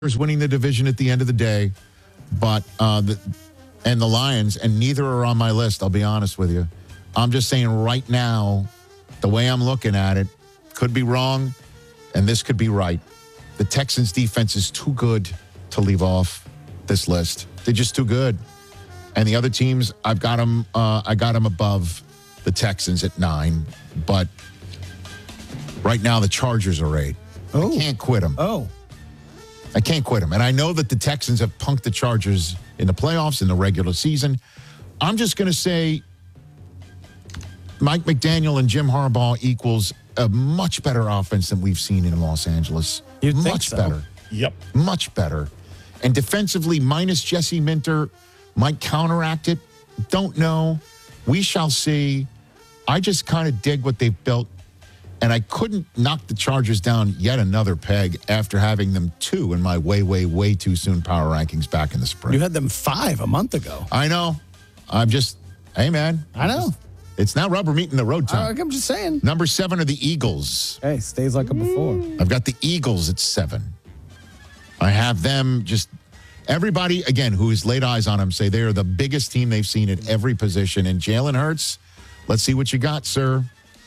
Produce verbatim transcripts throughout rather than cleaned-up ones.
winning the division at the end of the day, but uh, the, and the Lions, and neither are on my list, I'll be honest with you. I'm just saying right now, the way I'm looking at it, could be wrong, and this could be right. The Texans' defense is too good to leave off this list. They're just too good. And the other teams, I've got them, uh, I got them above the Texans at nine, but right now the Chargers are eight. Oh. I can't quit them. Oh. I can't quit them. And I know that the Texans have punked the Chargers in the playoffs, in the regular season. I'm just going to say Mike McDaniel and Jim Harbaugh equals a much better offense than we've seen in Los Angeles. You'd much think so. better. Yep. Much better. And defensively, minus Jesse Minter, might counteract it. Don't know. We shall see. I just kind of dig what they've built. And I couldn't knock the Chargers down yet another peg after having them two in my way, way, way too soon power rankings back in the spring. You had them five a month ago. I know. I'm just, hey, man. I know. It's now rubber meeting the road time. I'm just saying. Number seven are the Eagles. Hey, stays like it before. I've got the Eagles at seven. I have them just, everybody, again, who has laid eyes on them, say they are the biggest team they've seen at every position. And Jalen Hurts, let's see what you got, sir.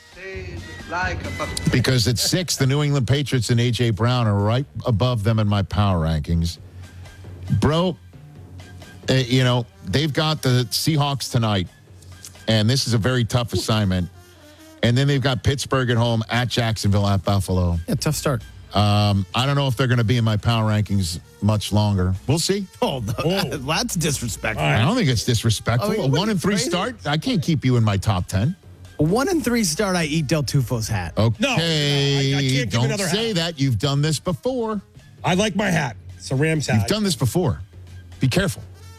Because at six, the New England Patriots and A J. Brown are right above them in my power rankings. Bro, uh, you know, they've got the Seahawks tonight, and this is a very tough assignment. And then they've got Pittsburgh at home, at Jacksonville, at Buffalo. Yeah, tough start. Um, I don't know if they're going to be in my power rankings much longer. We'll see. Oh, no, that's disrespectful. I don't think it's disrespectful. Oh, a one and three crazy? start, I can't keep you in my top ten. A one and three start, I eat Del Tufo's hat. Okay. No, no, I- I can't give Don't another say hat. that. You've done this before. I like my hat. It's a Rams hat. You've done this before. Be careful.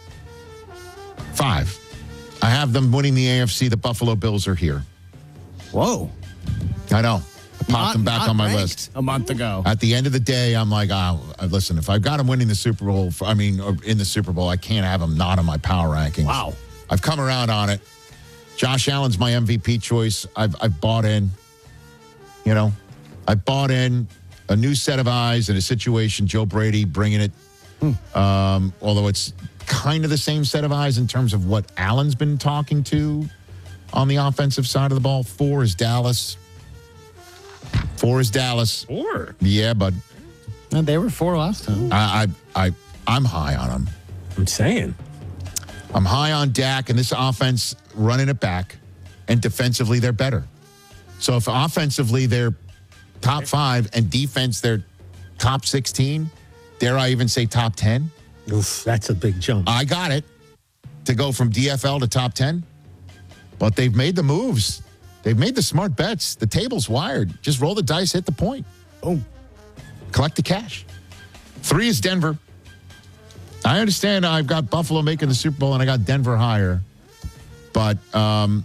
Five. I have them winning the A F C. The Buffalo Bills are here. Whoa. I know. I popped Not- them back not on my ranked list. a month ago. At the end of the day, I'm like, oh, listen, if I've got them winning the Super Bowl, I mean, or in the Super Bowl, I can't have them not on my power rankings. Wow. I've come around on it. Josh Allen's my M V P choice. I've, I've bought in. You know, I bought in a new set of eyes in a situation. Joe Brady bringing it. Hmm. Um, although it's kind of the same set of eyes in terms of what Allen's been talking to on the offensive side of the ball. Four is Dallas. Four is Dallas. Four. Yeah, bud. No, they were four last time. I, I, I, I'm high on them. I'm saying. I'm high on Dak and this offense running it back, and defensively they're better. So if offensively they're top five and defense they're top sixteen, dare I even say top ten? Oof, that's a big jump. I got it to go from D F L to top ten. But they've made the moves. They've made the smart bets. The table's wired. Just roll the dice, hit the point. Oh, Collect the cash. Three is Denver. I understand I've got Buffalo making the Super Bowl and I got Denver higher. But um,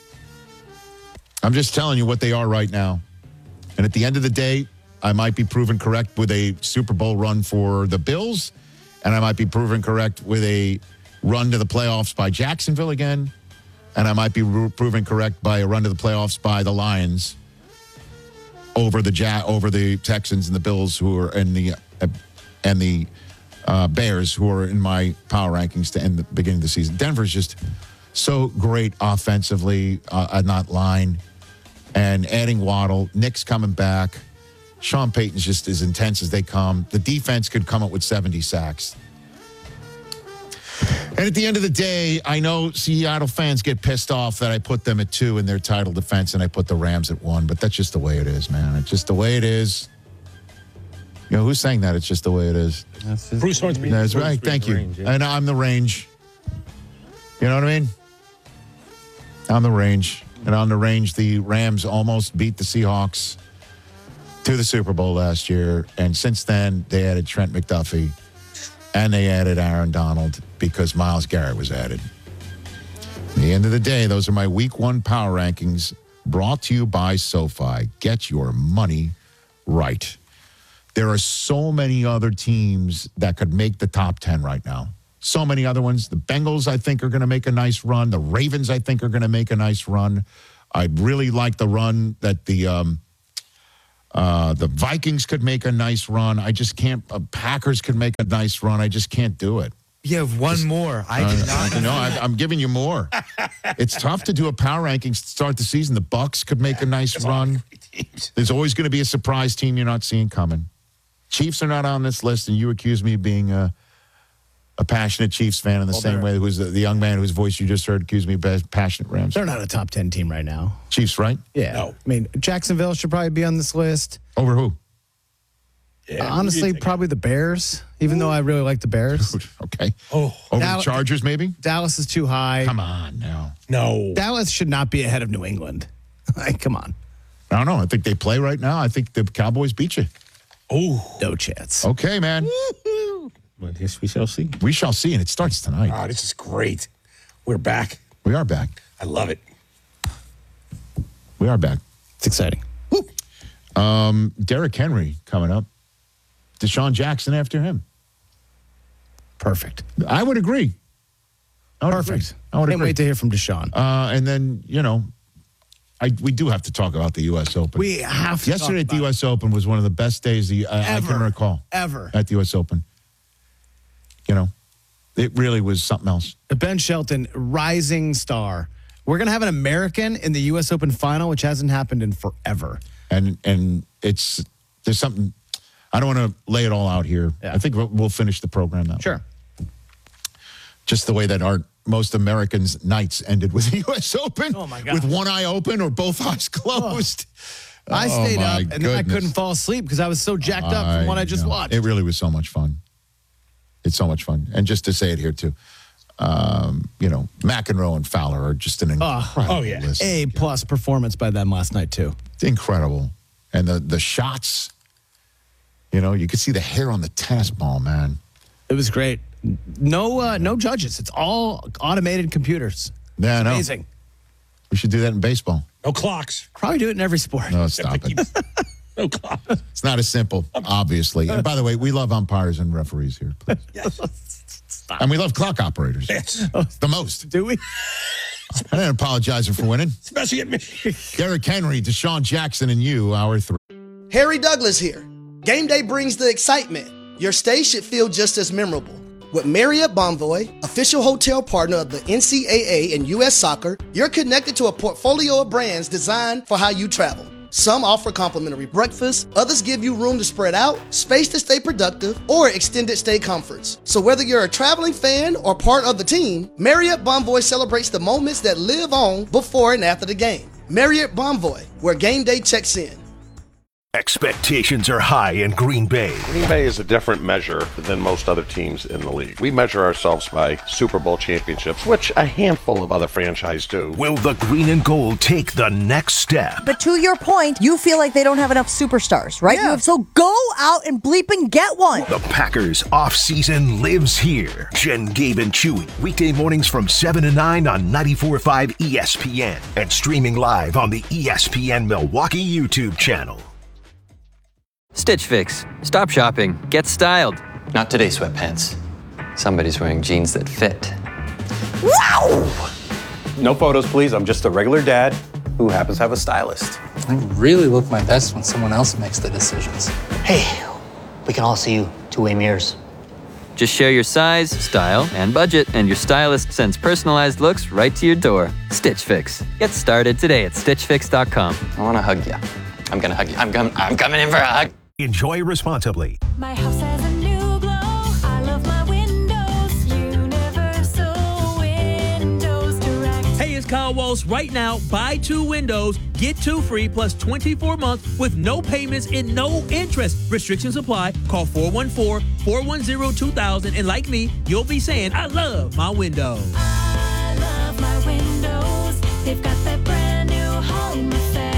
I'm just telling you what they are right now. And at the end of the day, I might be proven correct with a Super Bowl run for the Bills. And I might be proven correct with a run to the playoffs by Jacksonville again. And I might be ru- proven correct by a run to the playoffs by the Lions over the ja- over the Texans and the Bills, who are in the uh, and the uh, Bears, who are in my power rankings to end the beginning of the season. Denver's just so great offensively uh, on that line, and adding Waddle, Nick's coming back. Sean Payton's just as intense as they come. The defense could come up with seventy sacks. And at the end of the day, I know Seattle fans get pissed off that I put them at two in their title defense and I put the Rams at one, but that's just the way it is, man. It's just the way it is. You know, who's saying that? It's just the way it is. that's just, Bruce Hornsby. That's right. Thank you. Range, yeah. And I'm the range. You know what I mean? I'm the range. And on the range, the Rams almost beat the Seahawks to the Super Bowl last year. And since then, they added Trent McDuffie and they added Aaron Donald because Myles Garrett was added. At the end of the day, those are my week one power rankings brought to you by SoFi. Get your money right. There are so many other teams that could make the top ten right now. So many other ones. The Bengals, I think, are going to make a nice run. The Ravens, I think, are going to make a nice run. I'd really like the run that the um, Uh, the Vikings could make a nice run. I just can't. Uh, Packers could make a nice run. I just can't do it. You have one just, more. I did uh, not. No, I, I'm giving you more. It's tough to do a power rankings to start the season. The Bucks could make a nice run. There's always going to be a surprise team you're not seeing coming. Chiefs are not on this list, and you accuse me of being a, a passionate Chiefs fan in the well, same way who's the, the young man whose voice you just heard accused me of being passionate Rams. They're not a top ten team right now. Chiefs, right? Yeah. No. I mean, Jacksonville should probably be on this list. Over who? Yeah, Honestly, probably the Bears, even Ooh. though I really like the Bears. Okay. Oh, Over Dallas, the Chargers, maybe? Dallas is too high. Come on now. No. Dallas should not be ahead of New England. Like, come on. I don't know. I think they play right now. I think the Cowboys beat you. Oh. No chance. Okay, man. Well, yes, we shall see. We shall see, and it starts tonight. Oh, this is great. We're back. We are back. I love it. We are back. It's exciting. Woo. Um, Derrick Henry coming up. Deshaun Jackson after him. Perfect. I would agree. I would Perfect. Agree. I would Can't agree. wait to hear from Deshaun. Uh, and then, you know, I we do have to talk about the U S Open. We have to Yesterday talk at the U S Open was one of the best days the, uh, I can recall. Ever. At the U S Open. You know, it really was something else. Ben Shelton, rising star. We're going to have an American in the U S Open final, which hasn't happened in forever. And and it's, there's something, I don't want to lay it all out here. Yeah. I think we'll, we'll finish the program that Sure. way. Just the way that our most Americans' nights ended with the U S Open. Oh, my God. With one eye open or both eyes closed. Oh. I stayed oh, up, and goodness. then I couldn't fall asleep because I was so jacked up from what I just know. watched. It really was so much fun. It's so much fun. And just to say it here, too, um, you know, McEnroe and Fowler are just an incredible oh, yeah. list. A-plus performance by them last night, too. It's incredible. And the, the shots, you know, you could see the hair on the tennis ball, man. It was great. No uh, no judges. It's all automated computers. Yeah, I know. Amazing. We should do that in baseball. No clocks. Probably do it in every sport. No, stop it. No clocks. It's not as simple, obviously. And by the way, we love umpires and referees here. Please. Yes. And we love clock operators. Yes. The most. Do we? I didn't apologize for winning. Especially at me. Derrick Henry, Deshaun Jackson, and you, hour three. Harry Douglas here. Game day brings the excitement. Your stay should feel just as memorable. With Marriott Bonvoy, official hotel partner of the N C double A and U S Soccer, you're connected to a portfolio of brands designed for how you travel. Some offer complimentary breakfast, others give you room to spread out, space to stay productive, or extended stay comforts. So whether you're a traveling fan or part of the team, Marriott Bonvoy celebrates the moments that live on before and after the game. Marriott Bonvoy, where game day checks in. Expectations are high in Green Bay. Green Bay is a different measure than most other teams in the league. We measure ourselves by Super Bowl championships, which a handful of other franchises do. Will the green and gold take the next step? But to your point, you feel like they don't have enough superstars, right? Yeah. So go out and bleep and get one. The Packers offseason lives here. Jen, Gabe, and Chewy. Weekday mornings from seven to nine on ninety-four point five E S P N and streaming live on the E S P N Milwaukee YouTube channel. Stitch Fix. Stop shopping. Get styled. Not today, sweatpants. Somebody's wearing jeans that fit. Wow! No photos, please. I'm just a regular dad who happens to have a stylist. I really look my best when someone else makes the decisions. Hey, we can all see you two-way mirrors. Just share your size, style, and budget, and your stylist sends personalized looks right to your door. Stitch Fix. Get started today at stitch fix dot com. I want to hug you. I'm going to hug you. I'm, com- I'm coming in for a hug. Enjoy responsibly. My house has a new glow. I love my windows. Universal Windows Direct. Hey, it's Kyle Walsh. Right now, buy two windows, get two free plus twenty-four months with no payments and no interest. Restrictions apply. Call four one four, four one zero, two thousand. And like me, you'll be saying, I love my windows. I love my windows. They've got that brand new home effect.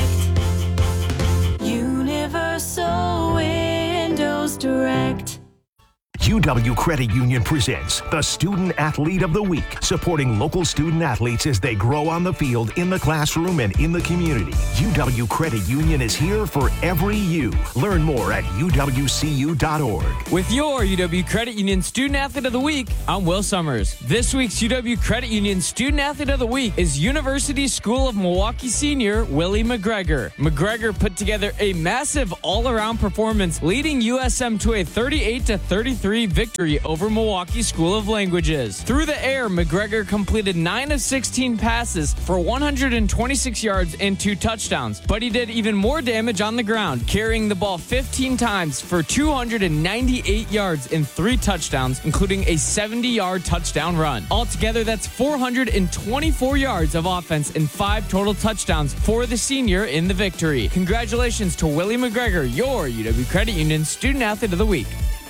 Universal Windows Direct. U W Credit Union presents the Student Athlete of the Week, supporting local student athletes as they grow on the field, in the classroom, and in the community. U W Credit Union is here for every U. Learn more at U W C U dot org. With your U W Credit Union Student Athlete of the Week, I'm Will Summers. This week's U W Credit Union Student Athlete of the Week is University School of Milwaukee senior Willie McGregor. McGregor put together a massive all-around performance, leading U S M to a thirty-eight to thirty-three victory over Milwaukee School of Languages. Through the air, McGregor completed nine of sixteen passes for one hundred twenty-six yards and two touchdowns, but he did even more damage on the ground, carrying the ball fifteen times for two hundred ninety-eight yards and three touchdowns, including a seventy-yard touchdown run. Altogether, that's four hundred twenty-four yards of offense and five total touchdowns for the senior in the victory. Congratulations to Willie McGregor, your U W Credit Union Student Athlete of the Week.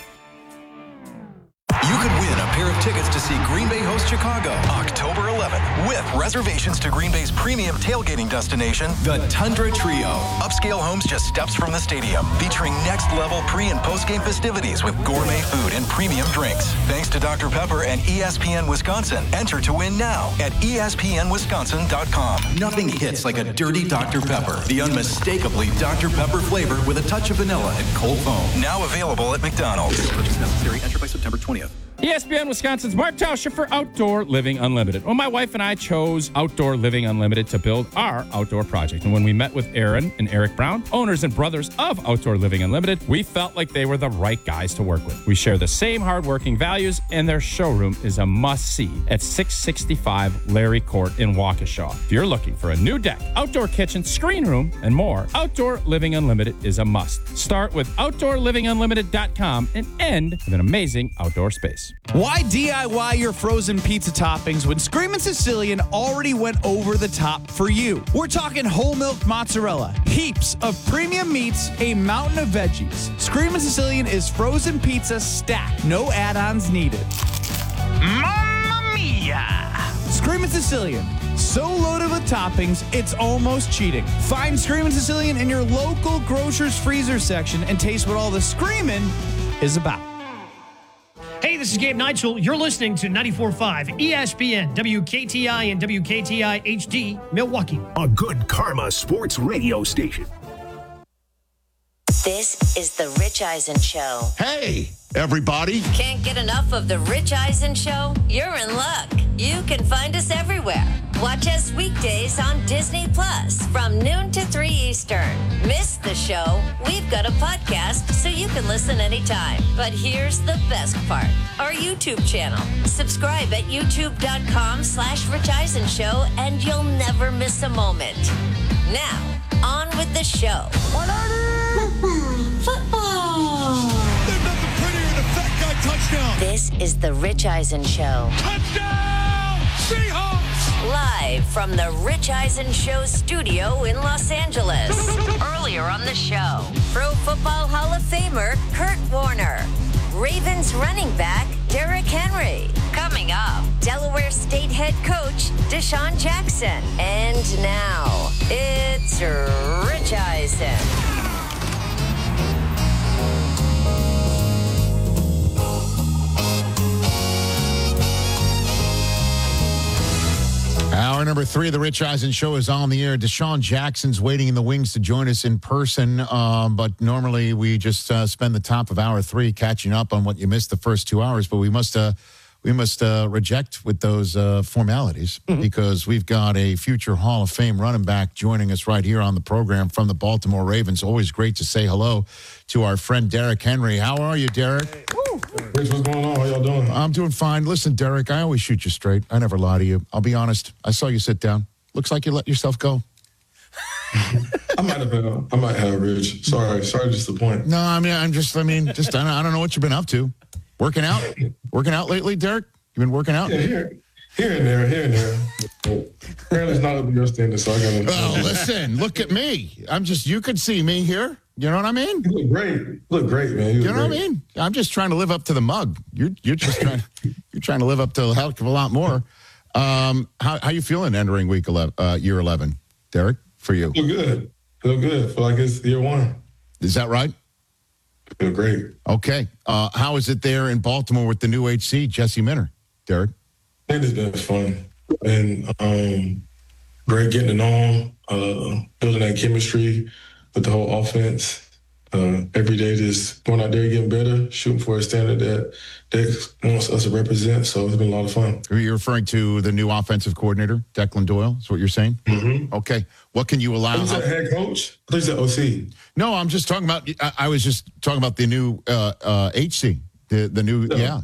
You could win a pair of tickets to see Green Bay host Chicago October eleventh with reservations to Green Bay's premium tailgating destination, the Tundra Trio. Upscale homes just steps from the stadium, featuring next-level pre- and post-game festivities with gourmet food and premium drinks. Thanks to Doctor Pepper and E S P N Wisconsin. Enter to win now at E S P N Wisconsin dot com. Nothing hits like a dirty Doctor Pepper. The unmistakably Doctor Pepper flavor with a touch of vanilla and cold foam. Now available at McDonald's. Purchase necessary. Enter by September twentieth. E S P N Wisconsin's Mark Tauscher for Outdoor Living Unlimited. Well, my wife and I chose Outdoor Living Unlimited to build our outdoor project. And when we met with Aaron and Eric Brown, owners and brothers of Outdoor Living Unlimited, we felt like they were the right guys to work with. We share the same hardworking values, and their showroom is a must-see at six sixty-five Larry Court in Waukesha. If you're looking for a new deck, outdoor kitchen, screen room, and more, Outdoor Living Unlimited is a must. Start with outdoor living unlimited dot com and end with an amazing outdoor space. Why D I Y your frozen pizza toppings when Screamin' Sicilian already went over the top for you? We're talking whole milk mozzarella, heaps of premium meats, a mountain of veggies. Screamin' Sicilian is frozen pizza stacked, no add-ons needed. Mamma mia! Screamin' Sicilian, so loaded with toppings, it's almost cheating. Find Screamin' Sicilian in your local grocer's freezer section and taste what all the screamin' is about. Hey, this is Gabe Neitzel. You're listening to ninety-four point five E S P N, W K T I and W K T I H D, Milwaukee. A good karma sports radio station. This is the Rich Eisen Show. Hey, everybody. Can't get enough of the Rich Eisen Show? You're in luck. You can find us everywhere. Watch us weekdays on Disney Plus from noon to three Eastern. Miss the show? We've got a podcast so you can listen anytime. But here's the best part. Our YouTube channel. Subscribe at youtube.com slash Rich Eisen Show and you'll never miss a moment. Now, on with the show. Football. There's nothing prettier than a fat guy touchdown. This is the Rich Eisen Show. Touchdown! Seahawks! Live from the Rich Eisen Show studio in Los Angeles. Earlier on the show, Pro Football Hall of Famer Kurt Warner. Ravens running back Derrick Henry. Coming up, Delaware State head coach Deshaun Jackson. And now, it's Rich Eisen. Hour number three of the Rich Eisen Show is on the air. Deshaun Jackson's waiting in the wings to join us in person, um, but normally we just uh, spend the top of hour three catching up on what you missed the first two hours. But we must uh, we must uh, reject with those uh, formalities mm-hmm. because we've got a future Hall of Fame running back joining us right here on the program from the Baltimore Ravens. Always great to say hello to our friend Derrick Henry. How are you, Derrick? Hey. Rich, what's going on? How y'all doing? I'm doing fine. Listen, Derrick, I always shoot you straight. I never lie to you. I'll be honest. I saw you sit down. Looks like you let yourself go. I might have been. I might have, Rich. Sorry. Sorry to disappoint. No, I mean, I'm just, I mean, just, I don't, I don't know what you've been up to. Working out? Working out lately, Derrick? You been working out? Yeah, here, here and there, here and there. Apparently it's not up to your standard, so I got to. Oh, listen, look at me. I'm just, you could see me here. You know what I mean? You look great. You look great, man. You, you know great. what I mean? I'm just trying to live up to the mug. You're you're just trying you're trying to live up to a heck of a lot more. Um, how how you feeling entering week eleven, uh, year eleven, Derrick? For you, feel good. Feel good. Feel like it's year one. Is that right? Feel great. Okay. Uh, how is it there in Baltimore with the new H C, Jesse Minter? Derek? I think it's been fun. And um, great getting to know him, uh, building that chemistry with the whole offense. Uh, every day just going out there getting better, shooting for a standard that Dick wants us to represent. So it's been a lot of fun. Are you referring to the new offensive coordinator, Declan Doyle? Is what you're saying? Mm-hmm. Okay. What can you allow? Is that head coach? I thought you said O C. No, I'm just talking about, I, I was just talking about the new uh, uh, H C. The, the new, yeah.